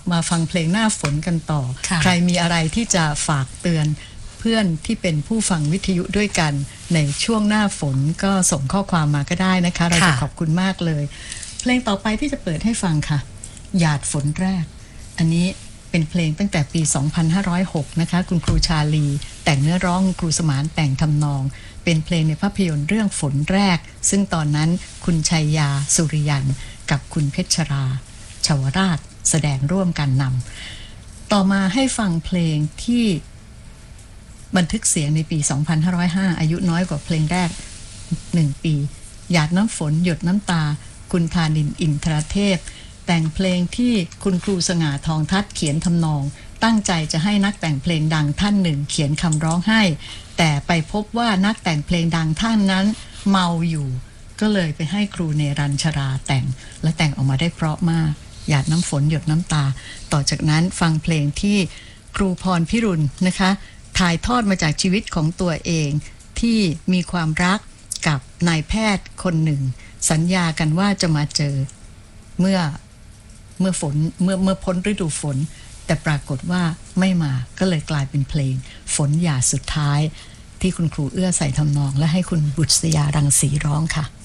มาฟังเพลงหน้าฝนกันต่อใครมีอะไรที่จะฝากเตือนเพื่อนที่เป็นผู้ฟังวิทยุด้วยกันในช่วงหน้าฝนก็ส่งข้อความมาก็ได้นะคะเราจะขอบคุณมากเลยเพลงต่อไปที่จะเปิดให้ฟังค่ะหยาดฝนแรกอันนี้เป็นเพลงตั้งแต่ปี 2506 นะคะคุณครูชาลีแต่งเนื้อร้องครูสมานแต่งทำนองเป็นเพลงในภาพยนตร์เรื่องฝนแรกซึ่งตอนนั้นคุณชัยยาสุริยันกับคุณเพชรราชวราชแสดงร่วมกันนำต่อมาให้ฟังเพลงที่บันทึกเสียงในปี 2505 อายุน้อยกว่าเพลงแรก1 ปีหยาดน้ำฝนหยดน้ำตาคุณธานินทร์อินทรเทพแต่งเพลงที่คุณครูสง่าทองทัศน์เขียนทำนองตั้งใจจะให้นักแต่งเพลงดังท่านหนึ่งเขียนคำร้องให้แต่ไปพบว่านักแต่งเพลงดังท่านนั้นเมาอยู่ก็เลยไปให้ครูเนรัญชราแต่งและแต่งออกมาได้เพราะมากหยาดน้ำฝนหยดน้ำตาต่อจากนั้นฟังเพลงที่ครูพรพิรุณนะคะถ่ายทอดมาจากชีวิตของตัวเองที่มีความรักกับนายแพทย์คนหนึ่งสัญญากันว่าจะมาเจอเมื่อพ้นฤดูฝนแต่ปรากฏว่าไม่มาก็เลยกลายเป็นเพลงฝนหยาดสุดท้ายที่คุณครูเอื้อใส่ทำนองและให้คุณบุษยารังสีร้องค่ะ